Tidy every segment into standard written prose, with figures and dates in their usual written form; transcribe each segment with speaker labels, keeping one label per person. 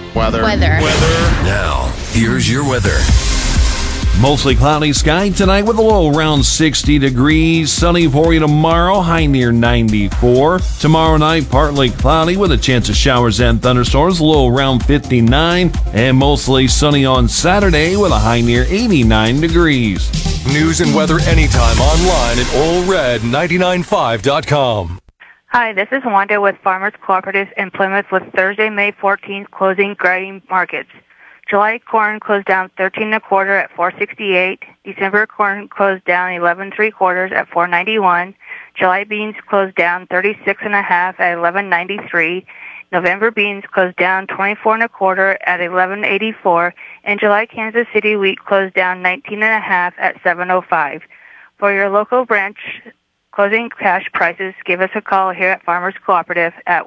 Speaker 1: Weather.
Speaker 2: Now, here's your weather.
Speaker 3: Mostly cloudy sky tonight with a low around 60 degrees. Sunny for you tomorrow, high near 94. Tomorrow night, partly cloudy with a chance of showers and thunderstorms, low around 59. And mostly sunny on Saturday with a high near 89 degrees.
Speaker 4: News and weather anytime online at allred995.com.
Speaker 5: Hi, this is Wanda with Farmers Cooperative in Plymouth with Thursday, May 14th closing grading markets. July corn closed down 13 1/4 at $4.68. December corn closed down 11 3/4 at $4.91. July beans closed down 36 1/2 at $11.93. November beans closed down 24 1/4 at $11.84. And July Kansas City wheat closed down 19 1/2 at $7.05. For your local branch closing cash prices, give us a call here at Farmers Cooperative at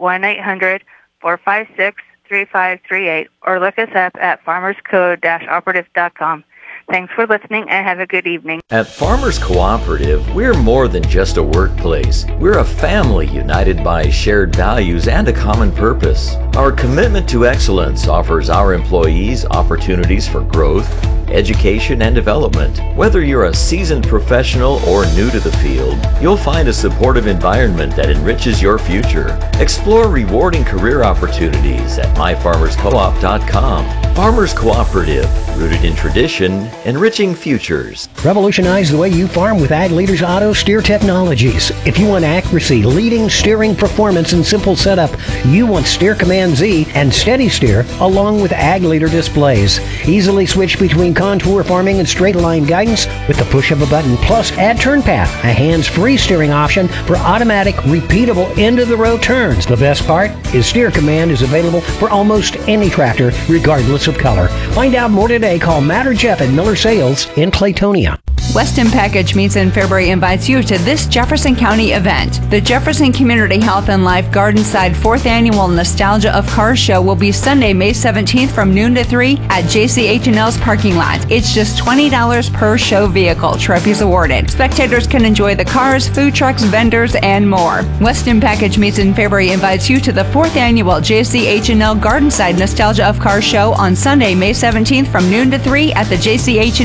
Speaker 5: 1-800-456-3538 or look us up at farmersco-operative.com. Thanks for listening and have a good evening.
Speaker 6: At Farmers Cooperative, we're more than just a workplace. We're a family united by shared values and a common purpose. Our commitment to excellence offers our employees opportunities for growth, education, and development. Whether you're a seasoned professional or new to the field, you'll find a supportive environment that enriches your future. Explore rewarding career opportunities at myfarmerscoop.com. Farmers Cooperative, rooted in tradition, enriching futures.
Speaker 7: Revolutionize the way you farm with Ag Leaders Auto Steer Technologies. If you want accuracy, leading steering performance, and simple setup, you want Steer Command Z and Steady Steer along with Ag Leader displays. Easily switch between contour farming and straight line guidance with the push of a button. Plus, add Turn Path, a hands-free steering option for automatic, repeatable end-of-the-row turns. The best part is Steer Command is available for almost any tractor, regardless of color. Find out more today. Call Matt or Jeff at Miller Sales in Claytonia.
Speaker 8: Weston Package Meats in February invites you to this Jefferson County event. The Jefferson Community Health and Life Gardenside 4th Annual Nostalgia of Cars Show will be Sunday, May 17th from noon to 3 at JCH&L's parking lot. It's just $20 per show vehicle, trophies awarded. Spectators can enjoy the cars, food trucks, vendors, and more. Weston Package Meats in February invites you to the 4th Annual JCH&L Gardenside Nostalgia of Cars Show on Sunday, May 17th from noon to 3 at the JCH&L